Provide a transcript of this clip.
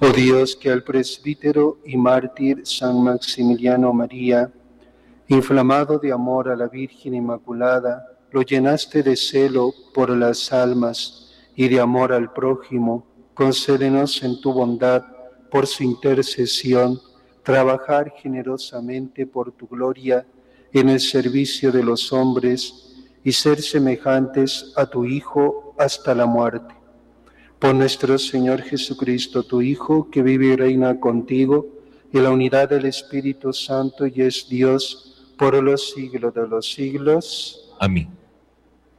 Oh Dios, que al presbítero y mártir San Maximiliano María, inflamado de amor a la Virgen Inmaculada, lo llenaste de celo por las almas y de amor al prójimo. Concédenos en tu bondad, por su intercesión, trabajar generosamente por tu gloria en el servicio de los hombres y ser semejantes a tu Hijo hasta la muerte. Por nuestro Señor Jesucristo, tu Hijo, que vive y reina contigo en la unidad del Espíritu Santo y es Dios por los siglos de los siglos. Amén.